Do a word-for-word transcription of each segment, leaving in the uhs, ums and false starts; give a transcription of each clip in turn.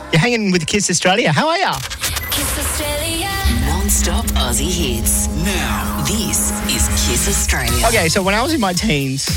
You're hanging with Kiss Australia. How are ya? Kiss Australia. Non-stop Aussie hits. Now, this is Kiss Australia. Okay, so when I was in my teens,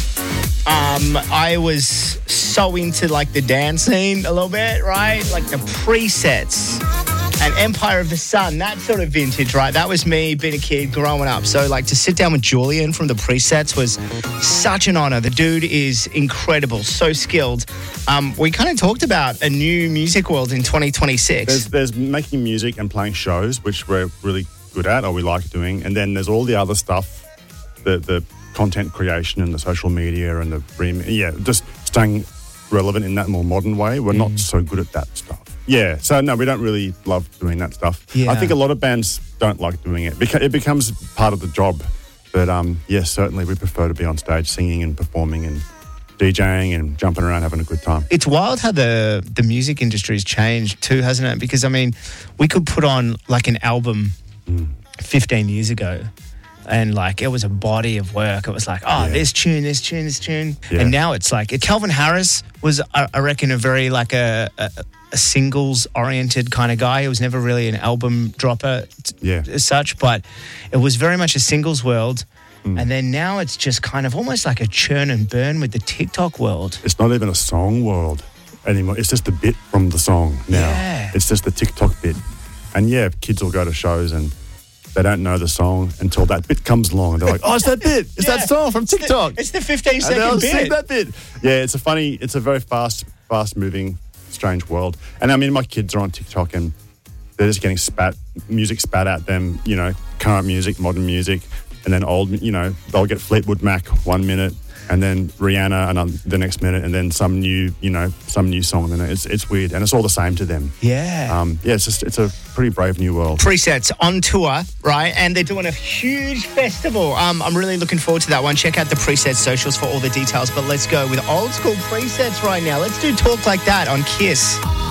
um, I was so into like the dance scene a little bit, right? Like the presets and Empire of the Sun, that sort of vintage, right? That was me being a kid growing up. So like to sit down with Julian from the presets was such an honor. The dude is incredible, so skilled. Um, we kind of talked about a new music world in twenty twenty-six. There's, there's making music and playing shows, which we're really good at or we like doing. And then there's all the other stuff, the the content creation and the social media and the rem- yeah, just staying relevant in that more modern way. We're mm. not so good at that stuff. Yeah, so no, we don't really love doing that stuff. Yeah. I think a lot of bands don't like doing it. Beca- It becomes part of the job. But um, yes, certainly we prefer to be on stage singing and performing and DJing and jumping around having a good time. It's wild how the, the music industry's changed too, hasn't it? Because, I mean, we could put on like an album mm. fifteen years ago and like it was a body of work. It was like, oh, yeah. this tune, this tune, this tune. Yeah. And now it's like, it, Calvin Harris was, I, I reckon, a very like a, a, a singles-oriented kind of guy. He was never really an album dropper t- yeah. as such, but it was very much a singles world. Mm. And then now it's just kind of almost like a churn and burn with the TikTok world. It's not even a song world anymore. It's just a bit from the song now. Yeah. It's just the TikTok bit. And yeah, kids will go to shows and they don't know the song until that bit comes along. And they're like, oh, it's that bit. It's Yeah. that song from TikTok. It's the fifteen second and they'll bit. sing that bit. Yeah, it's a funny, it's a very fast, fast moving, strange world. And I mean, my kids are on TikTok and they're just getting spat, music spat at them, you know, current music, modern music. And then old, you know, they'll get Fleetwood Mac one minute and then Rihanna another, the next minute and then some new, you know, some new song. And it's it's weird. And it's all the same to them. Yeah. Um, yeah, it's just, it's a pretty brave new world. Presets on tour, right? And they're doing a huge festival. Um, I'm really looking forward to that one. Check out the Presets socials for all the details. But let's go with old school Presets right now. Let's do Talk Like That on Kiss.